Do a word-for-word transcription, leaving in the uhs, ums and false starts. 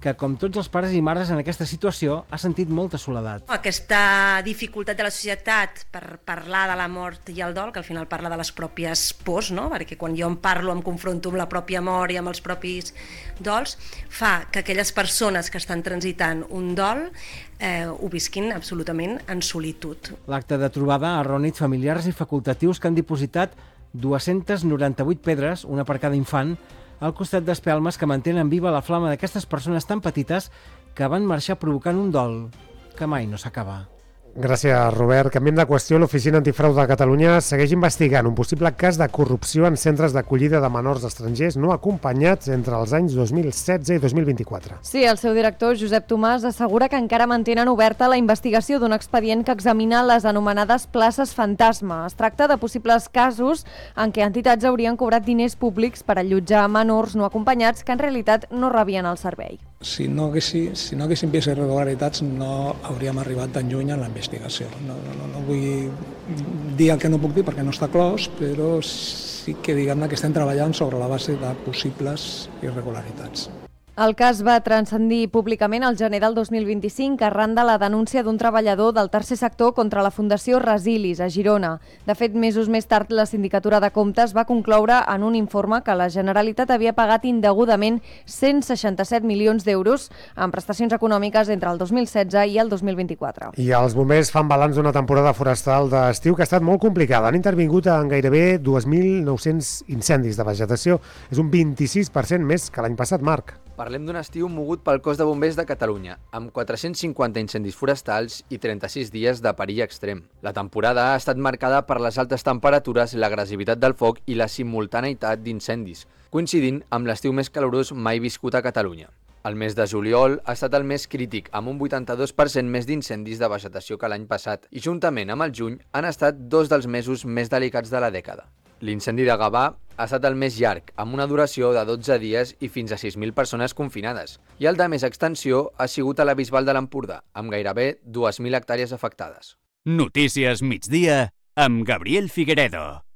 que, com tots els pares i mares en aquesta situació, ha sentit molta soledat. Aquesta dificultat de la societat per parlar de la mort i el dol, que al final parla de les pròpies pors, no? Perquè quan jo em parlo, em confronto amb la pròpia mort i amb els propis dols, fa que aquelles persones que estan transitant un dol eh, ho visquin absolutament en solitud. L'acte de trobada ha reunit familiars i facultatius que han dipositat dues-centes noranta-vuit pedres, una per cada infant, al costat d'espelmes que mantenen viva la flama d'aquestes persones tan petites que van marxar provocant un dol que mai no s'acaba. Gràcies, Robert. Canviem de qüestió. L'Oficina Antifrau de Catalunya segueix investigant un possible cas de corrupció en centres d'acollida de menors estrangers no acompanyats entre els anys dos mil setze i dos mil vint-i-quatre. Sí, el seu director, Josep Tomàs, assegura que encara mantenen oberta la investigació d'un expedient que examina les anomenades places fantasma. Es tracta de possibles casos en què entitats haurien cobrat diners públics per allotjar menors no acompanyats que en realitat no rebien el servei. Si no haguessin si no haguessin vist irregularitats no hauríem arribat tan lluny en la investigació. No, no, no vull dir el que no puc dir perquè no està clos, però sí que diguem-ne que estem treballant sobre la base de possibles irregularitats. El cas va transcendir públicament al gener del dos mil vint-i-cinc arran de la denúncia d'un treballador del tercer sector contra la Fundació Resilis, a Girona. De fet, mesos més tard, la Sindicatura de Comptes va concloure en un informe que la Generalitat havia pagat indegudament cent seixanta-set milions d'euros en prestacions econòmiques entre el dos mil setze i el dos mil vint-i-quatre. I els bombers fan balanç d'una temporada forestal d'estiu que ha estat molt complicada. Han intervingut en gairebé dos mil nou-cents incendis de vegetació. És un vint-i-sis per cent més que l'any passat, Marc. Parlem d'un estiu mogut pel cos de bombers de Catalunya, amb quatre-cents cinquanta incendis forestals i trenta-sis dies de perill extrem. La temporada ha estat marcada per les altes temperatures, l'agressivitat del foc i la simultaneïtat d'incendis, coincidint amb l'estiu més calorós mai viscut a Catalunya. El mes de juliol ha estat el més crític, amb un vuitanta-dos per cent més d'incendis de vegetació que l'any passat, i juntament amb el juny han estat dos dels mesos més delicats de la dècada. L'incendi de Gavà ha estat el més llarg, amb una duració de dotze dies i fins a sis mil persones confinades, i el de més extensió ha sigut a la Bisbal de l'Empordà, amb gairebé dues mil hectàrees afectades. Notícies migdia amb Gabriel Figueredo.